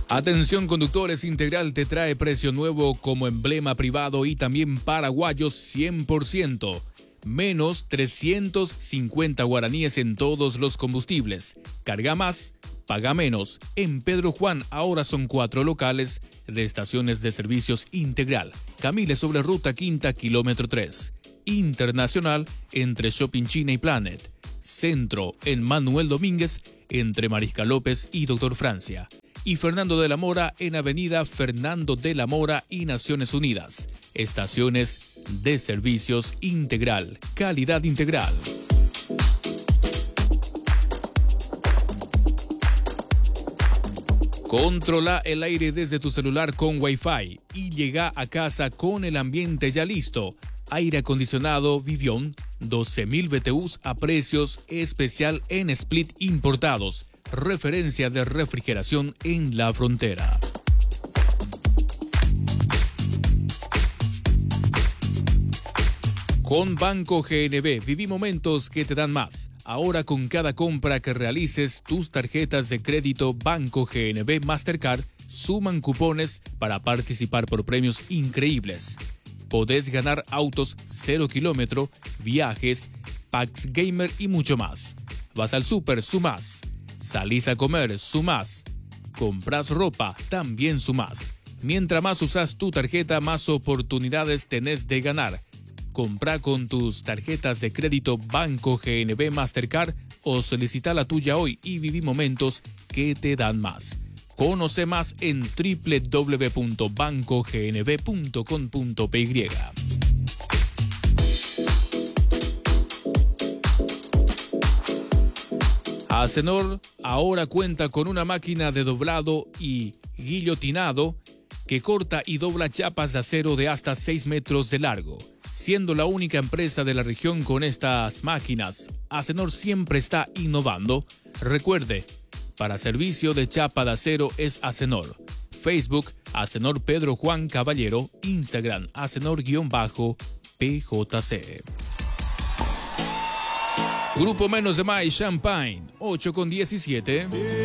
Atención conductores, Integral te trae precio nuevo como emblema privado y también paraguayos 100%. Menos 350 guaraníes en todos los combustibles. Carga más, paga menos. En Pedro Juan ahora son 4 locales de estaciones de servicios Integral. Camile sobre Ruta Quinta, kilómetro 3. Internacional entre Shopping China y Planet. Centro en Manuel Domínguez entre Mariscal López y Doctor Francia. Y Fernando de la Mora en Avenida Fernando de la Mora y Naciones Unidas. Estaciones de servicios Integral. Calidad integral. Controla el aire desde tu celular con Wi-Fi y llega a casa con el ambiente ya listo. Aire acondicionado Vivion, 12.000 BTUs a precios especial en split importados. Referencia de refrigeración en la frontera. Con Banco GNB viví momentos que te dan más. Ahora con cada compra que realices, tus tarjetas de crédito Banco GNB Mastercard suman cupones para participar por premios increíbles. Podés ganar autos 0 kilómetro, viajes, packs gamer y mucho más. Vas al súper, sumás. Salís a comer, sumás. Compras ropa, también sumás. Mientras más usás tu tarjeta, más oportunidades tenés de ganar. Comprá con tus tarjetas de crédito Banco GNB Mastercard o solicita la tuya hoy y viví momentos que te dan más. Conoce más en www.bancognb.com.py. Acenor ahora cuenta con una máquina de doblado y guillotinado que corta y dobla chapas de acero de hasta 6 metros de largo. Siendo la única empresa de la región con estas máquinas, Acenor siempre está innovando. Recuerde, para servicio de chapa de acero es Acenor. Facebook, Acenor Pedro Juan Caballero. Instagram, Acenor_PJC. Grupo Menos de Mai Champagne, 8:17.